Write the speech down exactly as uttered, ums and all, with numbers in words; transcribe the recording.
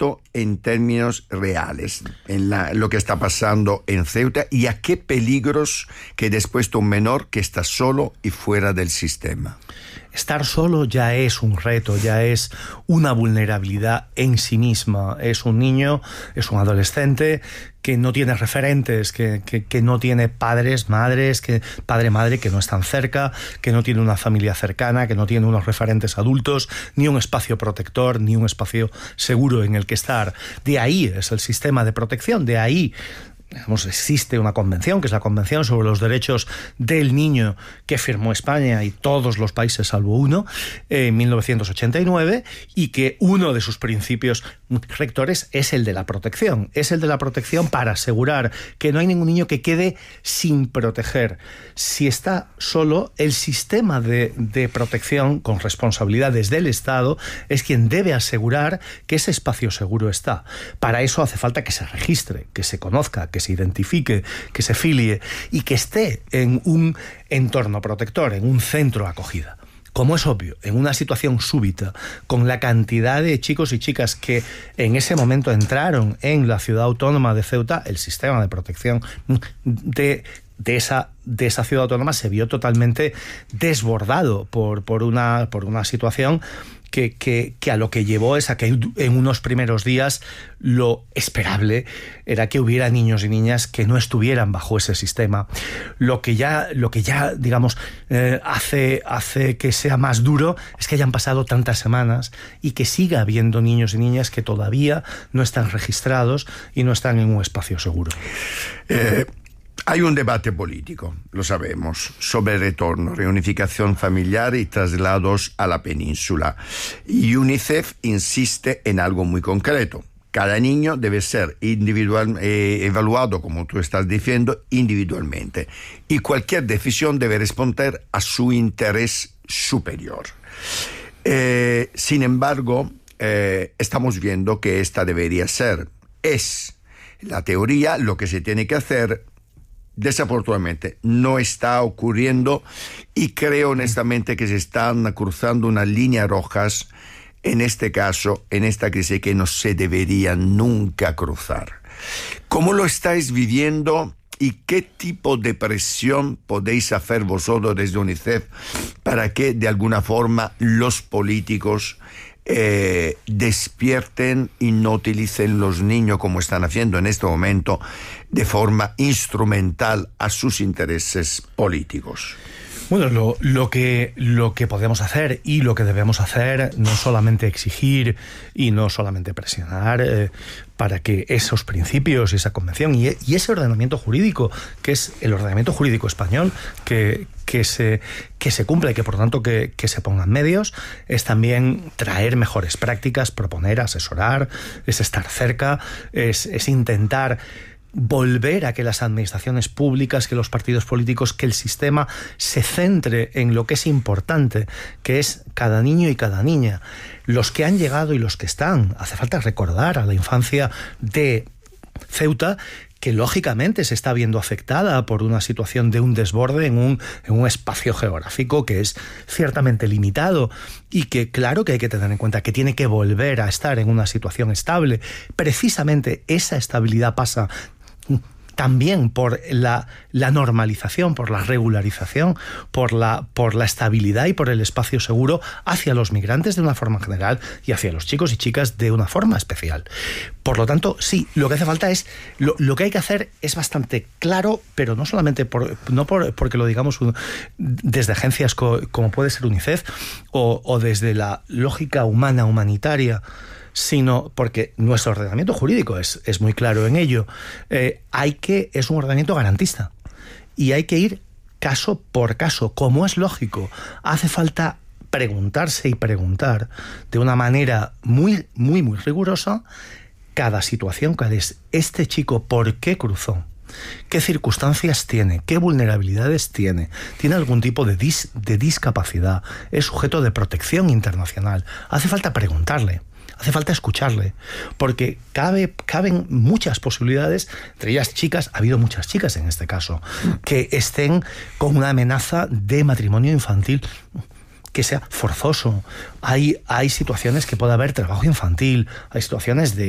esto en términos reales, en la, lo que está pasando en Ceuta y a qué peligros que después de un menor que está solo y fuera del sistema. Estar solo ya es un reto, ya es una vulnerabilidad en sí misma. Es un niño, es un adolescente que no tiene referentes, que, que, que no tiene padres, madres, que padre, madre que no están cerca, que no tiene una familia cercana, que no tiene unos referentes adultos, ni un espacio protector, ni un espacio seguro en el que estar. De ahí es el sistema de protección, de ahí digamos, existe una convención, que es la Convención sobre los Derechos del Niño, que firmó España y todos los países salvo uno en mil novecientos ochenta y nueve, y que uno de sus principios rectores es el de la protección. Es el de la protección para asegurar que no hay ningún niño que quede sin proteger. Si está solo, el sistema de, de protección con responsabilidades del Estado es quien debe asegurar que ese espacio seguro está. Para eso hace falta que se registre, que se conozca, que se identifique, que se filie y que esté en un entorno protector, en un centro de acogida. Como es obvio, en una situación súbita, con la cantidad de chicos y chicas que en ese momento entraron en la ciudad autónoma de Ceuta, el sistema de protección de, de, esa, de esa ciudad autónoma se vio totalmente desbordado por, por, una, por una situación Que, que, que a lo que llevó es a que en unos primeros días lo esperable era que hubiera niños y niñas que no estuvieran bajo ese sistema. Lo que ya, lo que ya digamos, eh, hace, hace que sea más duro es que hayan pasado tantas semanas y que siga habiendo niños y niñas que todavía no están registrados y no están en un espacio seguro. Eh... Hay un debate político, lo sabemos, sobre retorno, reunificación familiar y traslados a la península. Y UNICEF insiste en algo muy concreto. Cada niño debe ser individual, eh, evaluado, como tú estás diciendo, individualmente. Y cualquier decisión debe responder a su interés superior. Eh, sin embargo, eh, estamos viendo que esta debería ser, es la teoría, lo que se tiene que hacer. Desafortunadamente no está ocurriendo y creo honestamente que se están cruzando unas líneas rojas en este caso, en esta crisis que no se debería nunca cruzar. ¿Cómo lo estáis viviendo y qué tipo de presión podéis hacer vosotros desde UNICEF para que de alguna forma los políticos Eh, despierten y no utilicen los niños como están haciendo en este momento de forma instrumental a sus intereses políticos? Bueno, lo, lo, que, lo que podemos hacer y lo que debemos hacer, no solamente exigir y no solamente presionar eh, para que esos principios y esa convención y, y ese ordenamiento jurídico, que es el ordenamiento jurídico español, que, que, se, que se cumpla y que por tanto que, que se pongan medios, es también traer mejores prácticas, proponer, asesorar, es estar cerca, es, es intentar volver a que las administraciones públicas, que los partidos políticos, que el sistema se centre en lo que es importante, que es cada niño y cada niña. Los que han llegado y los que están. Hace falta recordar a la infancia de Ceuta, que lógicamente se está viendo afectada por una situación de un desborde en un, en un espacio geográfico que es ciertamente limitado y que claro que hay que tener en cuenta que tiene que volver a estar en una situación estable. Precisamente esa estabilidad pasa también por la, la normalización, por la regularización, por la, por la estabilidad y por el espacio seguro hacia los migrantes de una forma general y hacia los chicos y chicas de una forma especial. Por lo tanto, sí, lo que hace falta es, lo, lo que hay que hacer es bastante claro, pero no solamente por, no por, porque lo digamos desde agencias co, como puede ser UNICEF o, o desde la lógica humana, humanitaria, sino porque nuestro ordenamiento jurídico es, es muy claro en ello. Eh, hay que, es un ordenamiento garantista y hay que ir caso por caso, como es lógico. Hace falta preguntarse y preguntar de una manera muy, muy, muy rigurosa cada situación, cuál es este chico, por qué cruzó, qué circunstancias tiene, qué vulnerabilidades tiene, tiene algún tipo de, dis, de discapacidad, es sujeto de protección internacional. Hace falta preguntarle. Hace falta escucharle, porque cabe, caben muchas posibilidades, entre ellas chicas, ha habido muchas chicas en este caso, que estén con una amenaza de matrimonio infantil que sea forzoso. Hay, hay situaciones que puede haber trabajo infantil, hay situaciones de